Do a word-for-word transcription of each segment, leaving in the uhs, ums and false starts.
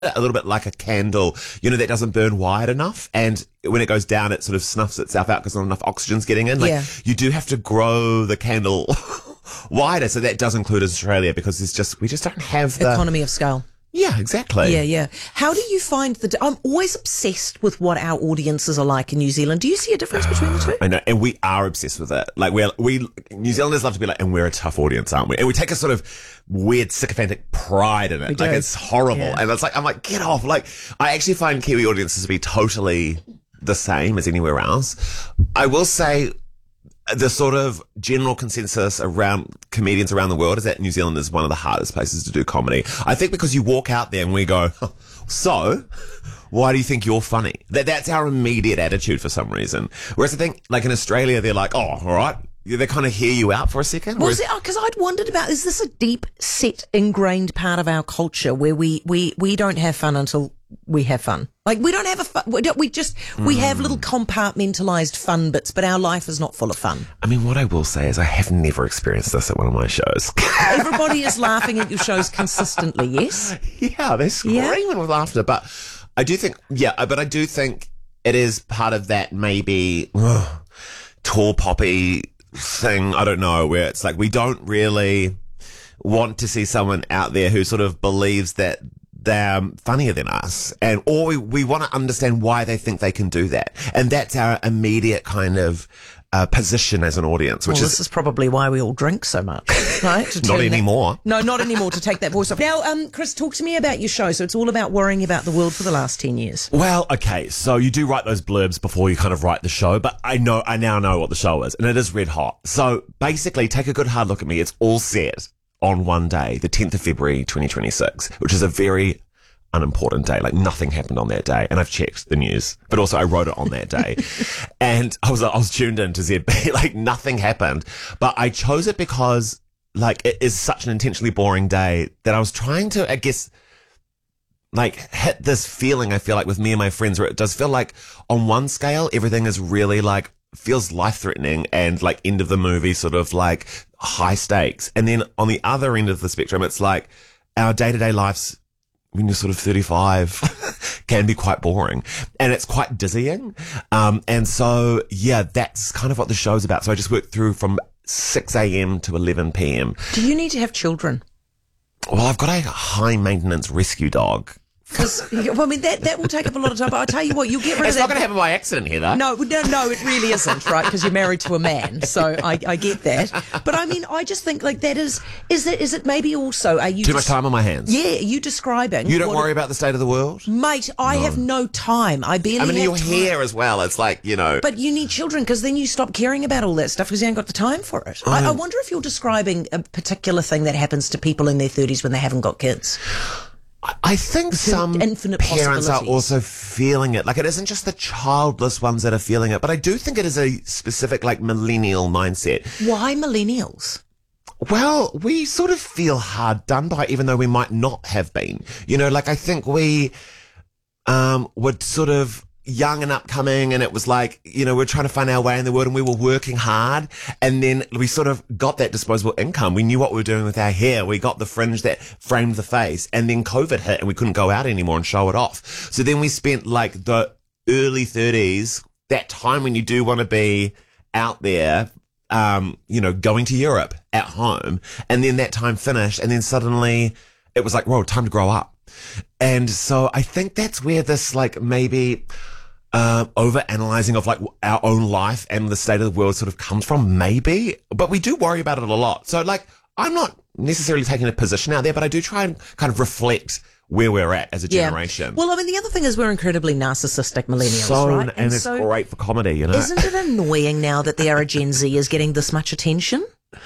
a little bit like a candle, you know, that doesn't burn wide enough. And when it goes down, it sort of snuffs itself out because not enough oxygen's getting in. Like, Yeah. you do have to grow the candle wider. So that does include Australia because it's just, we just don't have the Economy of scale. Yeah, exactly. Yeah, yeah. How do you find the... I'm always obsessed with what our audiences are like in New Zealand. Do you see a difference between the two? I know, and we are obsessed with it. Like, we're, we, New Zealanders love to be like, and we're a tough audience, aren't we? And we take a sort of weird sycophantic pride in it. We do. Like, it's horrible. Yeah. And it's like, I'm like, get off. Like, I actually find Kiwi audiences to be totally the same as anywhere else. I will say, the sort of general consensus around comedians around the world is that New Zealand is one of the hardest places to do comedy. I think because you walk out there and we go, oh, so why do you think you're funny? That that's our immediate attitude for some reason. Whereas I think like in Australia, they're like, oh, all right. They kind of hear you out for a second. Was it because I'd wondered about, is this a deep set ingrained part of our culture where we, we, we don't have fun until we have fun? Like we don't have a fun, we, don't, we just, mm. we have little compartmentalized fun bits, but our life is not full of fun. I mean, what I will say is I have never experienced this at one of my shows. Everybody is laughing at your shows consistently, yes? Yeah, they're screaming yeah. with laughter. But I do think, yeah, but I do think it is part of that maybe uh, tall poppy thing, I don't know, where it's like we don't really want to see someone out there who sort of believes that they're funnier than us, and or we, we want to understand why they think they can do that, and that's our immediate kind of uh, position as an audience. Which well, is this is probably why we all drink so much, right? To not anymore. That, no, not anymore. To take that voice off. Now, um, Chris, talk to me about your show. So it's all about worrying about the world for the last ten years. Well, okay, so you do write those blurbs before you kind of write the show, but I know I now know what the show is, and it is red hot. So basically, take a good hard look at me. It's all set on one day, the tenth of February, twenty twenty-six, which is a very unimportant day. Like nothing happened on that day, and I've checked the news, but also I wrote it on that day, and I was I was tuned in to Z B. Like nothing happened, but I chose it because like it is such an intentionally boring day that I was trying to, I guess, like hit this feeling I feel like with me and my friends, where it does feel like on one scale everything is really like feels life threatening and like end of the movie sort of like high stakes, and then on the other end of the spectrum it's like our day to day lives when you're sort of thirty-five can be quite boring and it's quite dizzying. Um, and so, yeah, that's kind of what the show's about. So I just worked through from six a.m. to eleven p.m. Do you need to have children? Well, I've got a high maintenance rescue dog. Because, well, I mean, that, that will take up a lot of time, but I'll tell you what, you'll get rid it's of that. It's not going to happen by accident here, though. No, no, no, it really isn't, right? Because you're married to a man, so I, I get that. But I mean, I just think like that is, is it, is it maybe also, are you Too des- much time on my hands? Yeah, are you describing? You don't what worry it, about the state of the world? Mate, I No. have no time. I barely I mean, have your time. hair as well. It's like, you know. But you need children because then you stop caring about all that stuff because you ain't got the time for it. I, I wonder if you're describing a particular thing that happens to people in their thirties when they haven't got kids. I think some infinite parents are possibilities. also feeling it. Like, it isn't just the childless ones that are feeling it, but I do think it is a specific, like, millennial mindset. Why millennials? Well, we sort of feel hard done by, even though we might not have been. You know, like, I think we um were sort of young and upcoming, and it was like, you know, we're trying to find our way in the world, and we were working hard, and then we sort of got that disposable income. We knew what we were doing with our hair. We got the fringe that framed the face, and then COVID hit, and we couldn't go out anymore and show it off. So then we spent like the early thirties, that time when you do want to be out there, um, you know, going to Europe at home, and then that time finished, and then suddenly it was like, whoa, time to grow up. And so I think that's where this like maybe uh, over-analyzing of like our own life and the state of the world sort of comes from, maybe. But we do worry about it a lot. So like, I'm not necessarily taking a position out there, but I do try and kind of reflect where we're at as a generation. Yeah. Well, I mean, the other thing is we're incredibly narcissistic millennials, so, right? And, and it's so great for comedy, you know. Isn't it annoying now that the era Gen Z is getting this much attention?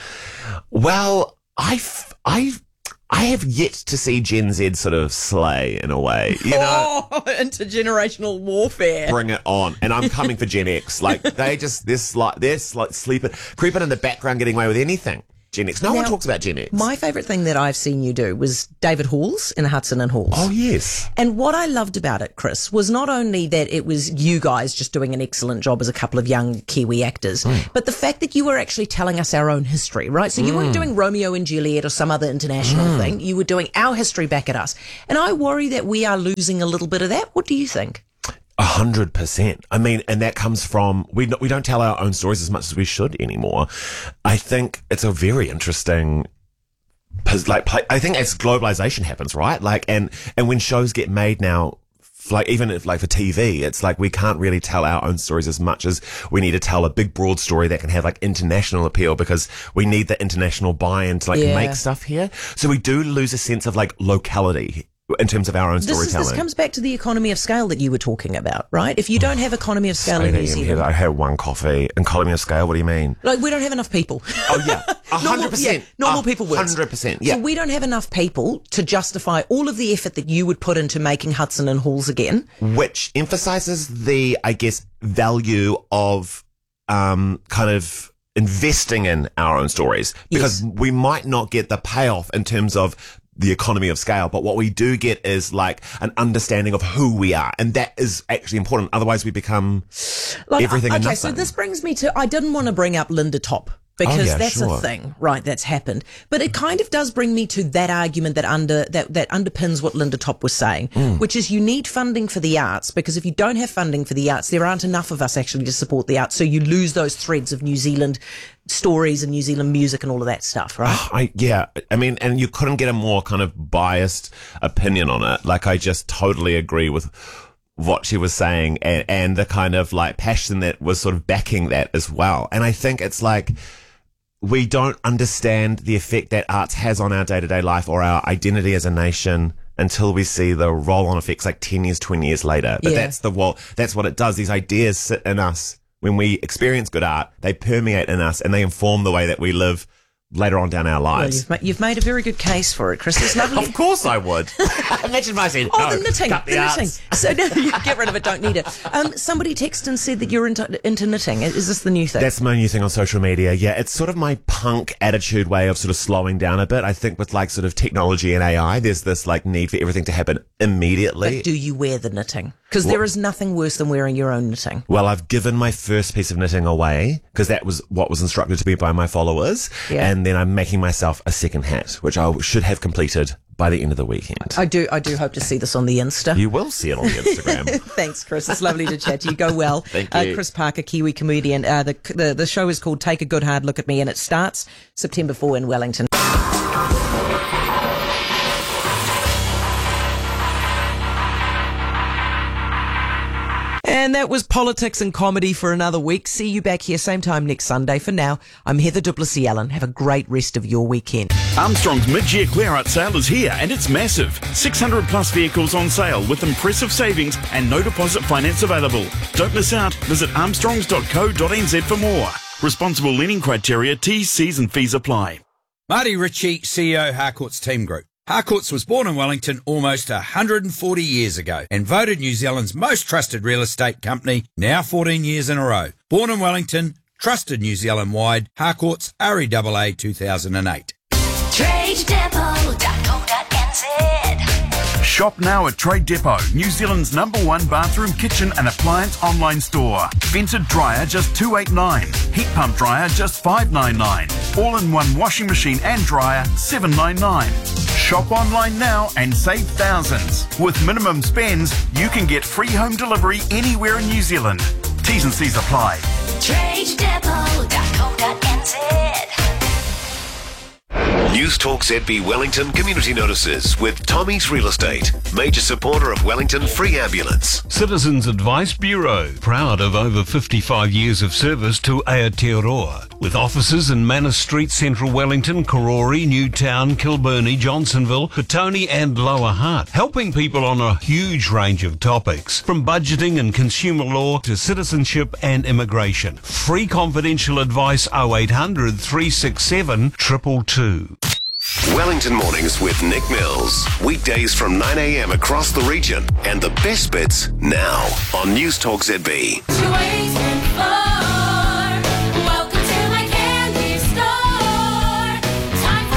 Well, I've, I've, I have yet to see Gen Z sort of slay in a way, you know. Oh, intergenerational warfare. Bring it on. And I'm coming for Gen X. Like, they just, they're, sli- they're sli- sleeping, creeping in the background, getting away with anything. Gen X. No Now, one talks about Gen X. My favourite thing that I've seen you do was David Halls in Hudson and Halls. Oh, yes. And what I loved about it, Chris, was not only that it was you guys just doing an excellent job as a couple of young Kiwi actors, mm. but the fact that you were actually telling us our own history, right? So you mm. weren't doing Romeo and Juliet or some other international mm. thing. You were doing our history back at us. And I worry that we are losing a little bit of that. What do you think? A hundred percent. I mean, and that comes from, we we don't tell our own stories as much as we should anymore. I think it's a very interesting, like, I think as globalization happens, right? Like, and, and when shows get made now, like, even if, like, for T V, it's like we can't really tell our own stories as much as we need to tell a big, broad story that can have, like, international appeal, because we need the international buy-in to, like, yeah. make stuff here. So we do lose a sense of, like, locality in terms of our own this storytelling. Is, this comes back to the economy of scale that you were talking about, right? If you don't have economy of scale in New Zealand. I had one coffee. Economy of scale, what do you mean? Like, we don't have enough people. Oh, yeah. A hundred percent. Yeah, normal people works. Hundred percent, yeah. So we don't have enough people to justify all of the effort that you would put into making Hudson and Halls again. Which emphasizes the, I guess, value of, um, kind of investing in our own stories. Because yes. we might not get the payoff in terms of the economy of scale, but what we do get is like an understanding of who we are, and that is actually important. Otherwise we become like, everything okay, and nothing. So this brings me to, I didn't want to bring up Linda Top, because oh, yeah, that's sure. a thing, right? That's happened. But it kind of does bring me to that argument that under that, that underpins what Linda Top was saying, mm. which is you need funding for the arts, because if you don't have funding for the arts, there aren't enough of us actually to support the arts. So you lose those threads of New Zealand stories and New Zealand music and all of that stuff, right? Oh, I, yeah. I mean, and you couldn't get a more kind of biased opinion on it. Like, I just totally agree with what she was saying, and, and the kind of like passion that was sort of backing that as well. And I think it's like, we don't understand the effect that arts has on our day-to-day life or our identity as a nation until we see the roll-on effects like ten years, twenty years later. But yeah. that's the well, that's what it does. These ideas sit in us. When we experience good art, they permeate in us and they inform the way that we live later on down our lives. Well, you've, ma- you've made a very good case for it, Chris. It's lovely. Of course I would. Imagine my saying, oh, no, the knitting. cut the, the arts. knitting. So no, you get rid of it, don't need it. Um, somebody texted and said that you're into, into knitting. Is this the new thing? That's my new thing on social media. Yeah, it's sort of my punk attitude way of sort of slowing down a bit. I think with like sort of technology and A I, there's this like need for everything to happen immediately. But do you wear the knitting? Because there is nothing worse than wearing your own knitting. Well, I've given my first piece of knitting away because that was what was instructed to me by my followers. Yeah. And then I'm making myself a second hat, which I should have completed by the end of the weekend. I do I do hope to see this on the Insta. You will see it on the Instagram. Thanks, Chris. It's lovely to chat to you. Go well. Thank you. Uh, Chris Parker, Kiwi comedian. Uh, the, the, the show is called Take a Good Hard Look at Me, and it starts September fourth in Wellington. And that was politics and comedy for another week. See you back here same time next Sunday. For now, I'm Heather Duplessis-Allen. Have a great rest of your weekend. Armstrong's mid-year clear-out sale is here, and it's massive. six hundred plus vehicles on sale with impressive savings and no deposit finance available. Don't miss out. Visit armstrongs dot co dot n z for more. Responsible lending criteria, T's, C's and fees apply. Marty Ritchie, C E O, Harcourts Team Group. Harcourts was born in Wellington almost one hundred forty years ago and voted New Zealand's most trusted real estate company, now fourteen years in a row. Born in Wellington, trusted New Zealand-wide, Harcourts R E A A two thousand eight. trade depot dot co dot n z. Shop now at Trade Depot, New Zealand's number one bathroom, kitchen and appliance online store. Vented dryer just two hundred eighty-nine dollars. Heat pump dryer just five hundred ninety-nine dollars. All-in-one washing machine and dryer seven hundred ninety-nine dollars. Shop online now and save thousands. With minimum spends, you can get free home delivery anywhere in New Zealand. T's and C's apply. trade depot dot co dot n z. News Talk Z B Wellington Community Notices with Tommy's Real Estate, major supporter of Wellington Free Ambulance. Citizens Advice Bureau, proud of over fifty-five years of service to Aotearoa, with offices in Manor Street, Central Wellington, Karori, Newtown, Kilburnie, Johnsonville, Petone and Lower Hutt, helping people on a huge range of topics, from budgeting and consumer law to citizenship and immigration. Free confidential advice oh eight hundred, three six seven, two two two. Wellington Mornings with Nick Mills. Weekdays from nine a.m. across the region. And the best bits now on News Talk Z B. Welcome to my candy store.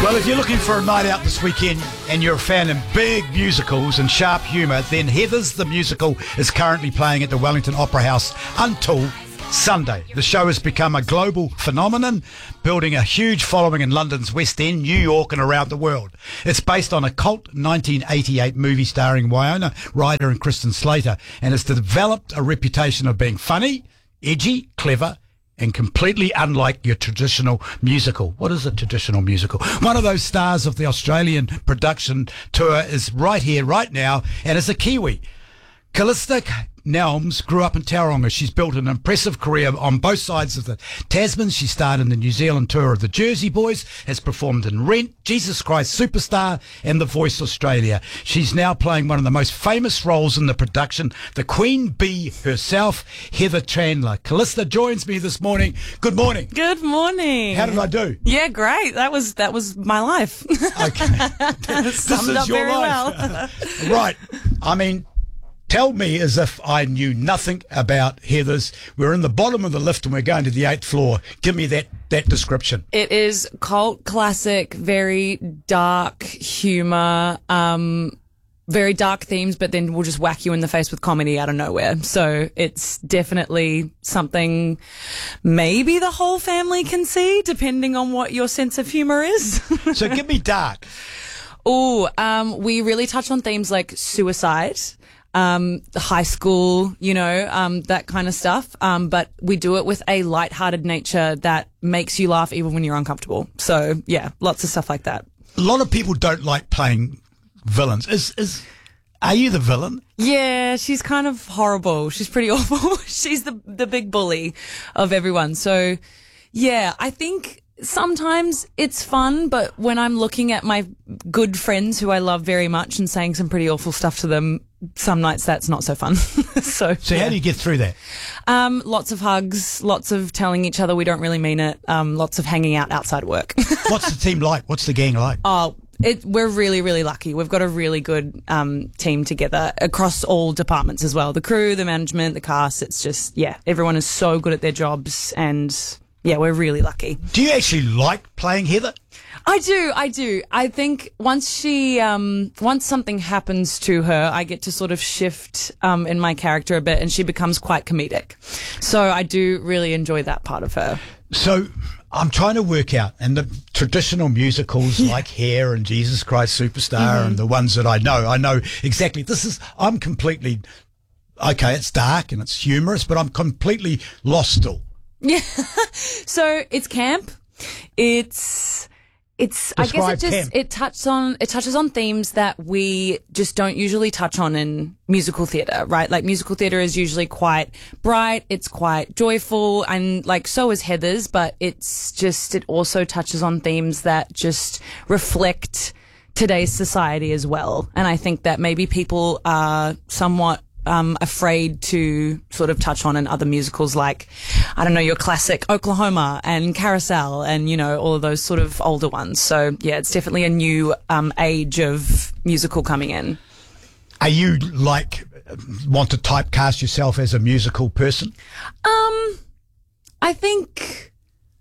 Well, if you're looking for a night out this weekend and you're a fan of big musicals and sharp humour, then Heathers the Musical is currently playing at the Wellington Opera House until Sunday. The show has become a global phenomenon, building a huge following in London's West End, New York and around the world. It's based on a cult nineteen eighty-eight movie starring Winona Ryder and Kristen Slater, and has developed a reputation of being funny, edgy, clever, and completely unlike your traditional musical. What is a traditional musical? One of those stars of the Australian production tour is right here, right now, and is a Kiwi. Callista Nelms grew up in Tauranga. She's built an impressive career on both sides of the Tasman. She starred in the New Zealand tour of the Jersey Boys, has performed in Rent, Jesus Christ Superstar, and The Voice Australia. She's now playing one of the most famous roles in the production, the Queen Bee herself, Heather Chandler. Callista joins me this morning. Good morning. Good morning. How did I do? Yeah, great. That was that was my life. Okay. This is up your very life. well. Right. I mean, tell me as if I knew nothing about Heathers. We're in the bottom of the lift and we're going to the eighth floor. Give me that, that description. It is cult classic, very dark humor, um, very dark themes, but then we'll just whack you in the face with comedy out of nowhere. So it's definitely something maybe the whole family can see, depending on what your sense of humor is. So give me dark. Oh, um, we really touch on themes like suicide. Um, the high school, you know, um, that kind of stuff. Um, but we do it with a lighthearted nature that makes you laugh even when you're uncomfortable. So yeah, lots of stuff like that. A lot of people don't like playing villains. Is, is, are you the villain? Yeah, she's kind of horrible. She's pretty awful. She's the, the big bully of everyone. So yeah, I think sometimes it's fun, but when I'm looking at my good friends who I love very much and saying some pretty awful stuff to them, some nights that's not so fun. so, So yeah. how do you get through that? Um, lots of hugs, lots of telling each other we don't really mean it, um, lots of hanging out outside work. What's the team like? What's the gang like? Oh, it, we're really, really lucky. We've got a really good um, team together across all departments as well. The crew, the management, the cast. It's just, yeah, everyone is so good at their jobs and yeah, we're really lucky. Do you actually like playing Heather? I do, I do. I think once she, um, once something happens to her, I get to sort of shift, um, in my character a bit and she becomes quite comedic. So I do really enjoy that part of her. So I'm trying to work out, and the traditional musicals Yeah. like Hair and Jesus Christ Superstar and the ones that I know, I know exactly. This is, I'm completely, okay, it's dark and it's humorous, but I'm completely lost still. Yeah. So it's camp. It's, it's, I Describe guess it just, camp. it touches on, it touches on themes that we just don't usually touch on in musical theatre, right? Like musical theatre is usually quite bright. It's quite joyful and like so is Heather's, but it's just, it also touches on themes that just reflect today's society as well. And I think that maybe people are somewhat Um, afraid to sort of touch on in other musicals like, I don't know, your classic Oklahoma and Carousel and, you know, all of those sort of older ones. So, yeah, it's definitely a new um, age of musical coming in. Are you like, want to typecast yourself as a musical person? Um, I think...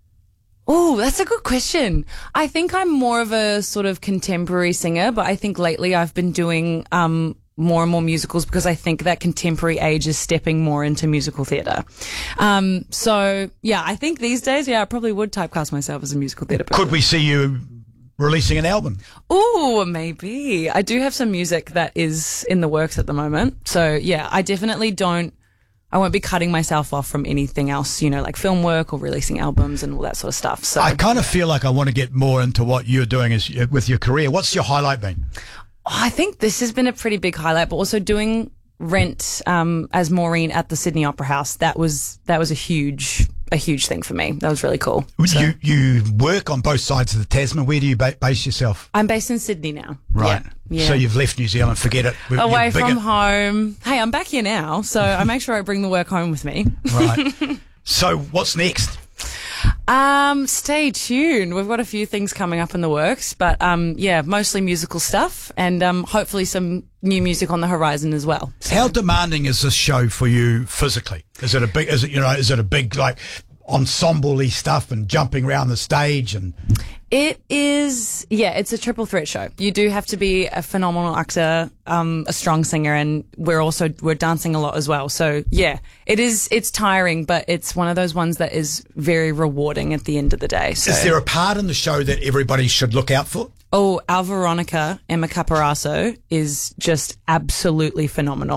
Oh, that's a good question. I think I'm more of a sort of contemporary singer, but I think lately I've been doing... um. more and more musicals because I think that contemporary age is stepping more into musical theatre. Um, so yeah, I think these days, yeah, I probably would typecast myself as a musical theatre person. Could we see you releasing an album? Ooh, maybe. I do have some music that is in the works at the moment. So yeah, I definitely don't, I won't be cutting myself off from anything else, you know, like film work or releasing albums and all that sort of stuff. So I kind of feel like I want to get more into what you're doing as, with your career. What's your highlight been? I think this has been a pretty big highlight, but also doing Rent um, as Maureen at the Sydney Opera House. That was that was a huge a huge thing for me. That was really cool. So, You you work on both sides of the Tasman. Where do you ba- base yourself? I'm based in Sydney now. Right. Yeah. So you've left New Zealand. Forget it. We've- Away you're bigger- from home. Hey, I'm back here now, so I make sure I bring the work home with me. Right. So what's next? Um, stay tuned. We've got a few things coming up in the works, but um, yeah, mostly musical stuff, and um, hopefully some new music on the horizon as well. So, How demanding is this show for you physically? Is it a big? Is it you know? Is it a big like? ensemble-y stuff and jumping around the stage and... It is, yeah, it's a triple threat show. You do have to be a phenomenal actor, um, a strong singer, and we're also, we're dancing a lot as well. So yeah, it is, it's tiring, but it's one of those ones that is very rewarding at the end of the day. So. Is there a part in the show that everybody should look out for? Oh, our Veronica, Emma Caparaso, is just absolutely phenomenal.